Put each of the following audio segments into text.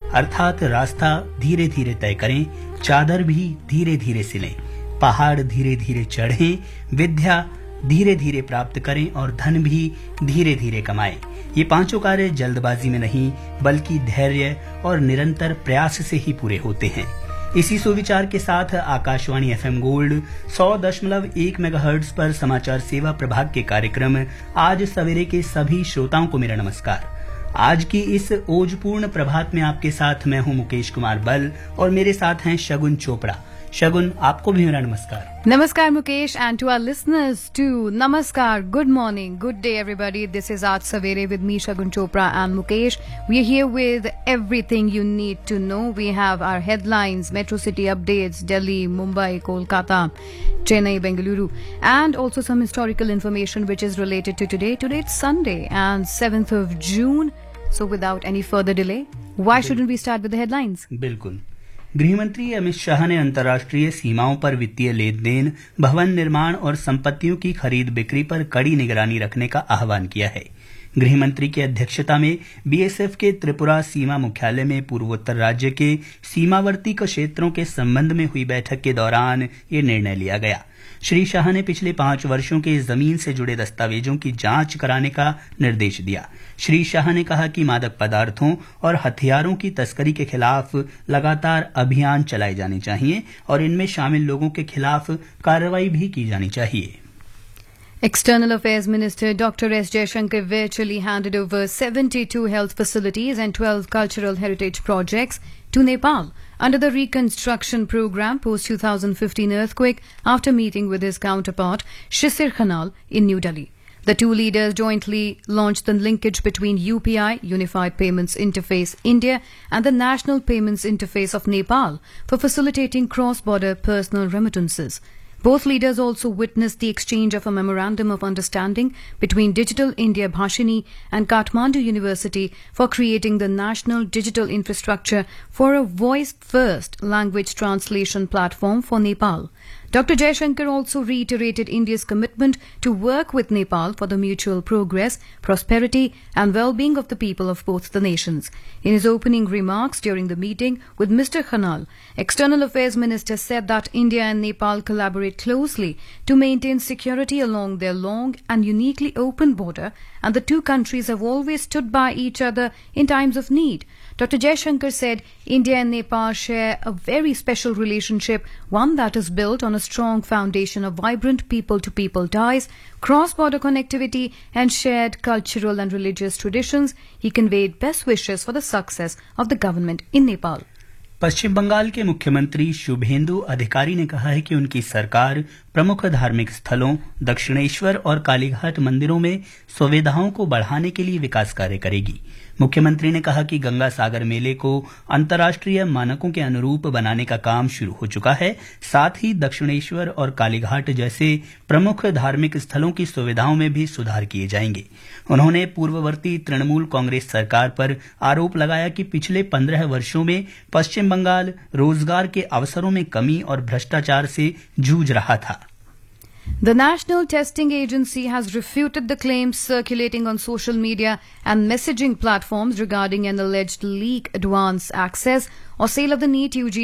अर्थात रास्ता धीरे धीरे तय करें, चादर भी धीरे धीरे सिलें, पहाड़ धीरे धीरे चढ़ें, विद्या धीरे धीरे प्राप्त करें और धन भी धीरे धीरे कमाएं। ये पांचों कार्य जल्दबाजी में नहीं बल्कि धैर्य और निरंतर प्रयास से ही पूरे होते हैं। इसी सुविचार के साथ आकाशवाणी एफएम गोल्ड 100.1 मेगाहर्ट्ज पर समाचार सेवा प्रभाग के कार्यक्रम आज सवेरे के सभी श्रोताओं को मेरा नमस्कार। आज की इस ओजपूर्ण प्रभात में आपके साथ मैं हूं मुकेश कुमार बल और मेरे साथ हैं शगुन चोपड़ा। शगुन, आपको भी मेरा नमस्कार। Namaskar Mukesh, and to our listeners too. Namaskar, good morning, good day everybody. This is Aaj Savere with me Shagun Chopra and Mukesh. We are here with everything you need to know. We have our headlines, metro city updates, Delhi, Mumbai, Kolkata, Chennai, Bengaluru, and also some historical information which is related to today. Today it's Sunday and 7th of June. So without any further delay, why shouldn't we start with the headlines? बिल्कुल। गृहमंत्री अमित शाह ने अंतर्राष्ट्रीय सीमाओं पर वित्तीय लेन then, भवन निर्माण और संपत्तियों की खरीद बिक्री पर कड़ी निगरानी रखने का आह्वान किया है। गृहमंत्री की अध्यक्षता में बीएसएफ के त्रिपुरा सीमा मुख्यालय में पूर्वोत्तर राज्य के सीमावर्ती क्षेत्रों के संबंध में हुई बैठक के दौरान ये निर्णय लिया गया। श्री शाह ने पिछले 5 वर्षों के जमीन से जुड़े दस्तावेजों की जांच कराने का निर्देश दिया। श्री शाह ने कहा कि मादक पदार्थों और हथियारों की तस्करी के खिलाफ लगातार अभियान चलाए जाने चाहिए और इनमें शामिल लोगों के खिलाफ कार्रवाई भी की जानी चाहिए। External Affairs Minister Dr. S. Jaishankar virtually handed over 72 health facilities and 12 cultural heritage projects to Nepal under the reconstruction program post-2015 earthquake after meeting with his counterpart Shisir Khanal in New Delhi. The two leaders jointly launched the linkage between UPI, Unified Payments Interface India, and the National Payments Interface of Nepal for facilitating cross-border personal remittances. Both leaders also witnessed the exchange of a memorandum of understanding between Digital India Bhashini and Kathmandu University for creating the national digital infrastructure for a voice-first language translation platform for Nepal. Dr. Jaishankar also reiterated India's commitment to work with Nepal for the mutual progress, prosperity and well-being of the people of both the nations. In his opening remarks during the meeting with Mr. Khanal, External Affairs Minister said that India and Nepal collaborate closely to maintain security along their long and uniquely open border, and the two countries have always stood by each other in times of need. Dr. Jaishankar said India and Nepal share a very special relationship, one that is built on a strong foundation of vibrant people-to-people ties, cross-border connectivity and shared cultural and religious traditions. He conveyed best wishes for the success of the government in Nepal. पश्चिम बंगाल के मुख्यमंत्री शुभेंदु अधिकारी ने कहा है कि उनकी सरकार प्रमुख धार्मिक स्थलों, दक्षिणेश्वर और कालीघाट मंदिरों में सुविधाओं को बढ़ाने के लिए विकास कार्य करेगी। मुख्यमंत्री ने कहा कि गंगा सागर मेले को अंतर्राष्ट्रीय मानकों के अनुरूप बनाने का काम शुरू हो चुका है। साथ ही दक्षिणेश्वर और कालीघाट जैसे प्रमुख धार्मिक स्थलों की सुविधाओं में भी सुधार किए जाएंगे। उन्होंने पूर्ववर्ती तृणमूल कांग्रेस सरकार पर आरोप लगाया कि पिछले 15 वर्षों में पश्चिम बंगाल रोजगार के अवसरों में कमी और भ्रष्टाचार से जूझ रहा था। The National Testing Agency has refuted the claims circulating on social media and messaging platforms regarding an alleged leak, advance access or sale of the NEET UG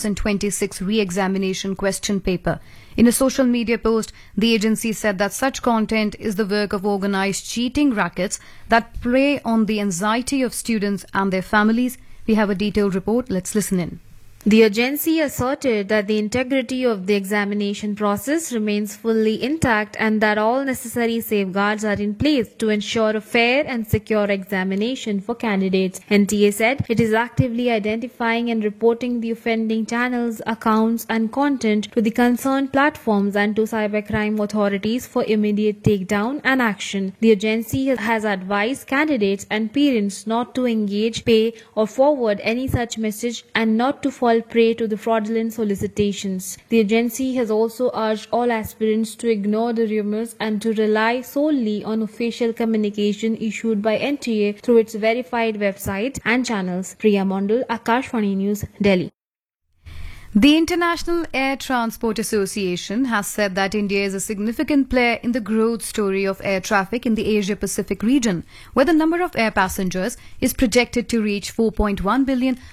2026 re-examination question paper. In a social media post, the agency said that such content is the work of organized cheating rackets that prey on the anxiety of students and their families. We have a detailed report. Let's listen in. The agency asserted that the integrity of the examination process remains fully intact and that all necessary safeguards are in place to ensure a fair and secure examination for candidates. NTA said it is actively identifying and reporting the offending channels, accounts and content to the concerned platforms and to cybercrime authorities for immediate takedown and action. The agency has advised candidates and parents not to engage, pay or forward any such message and not to fall prey to the fraudulent solicitations. The agency has also urged all aspirants to ignore the rumors and to rely solely on official communication issued by NTA through its verified website and channels. Priya Mondal, Akashvani News, Delhi. The International Air Transport Association has said that India is a significant player in the growth story of air traffic in the Asia-Pacific region, where the number of air passengers is projected to reach 4.1 billion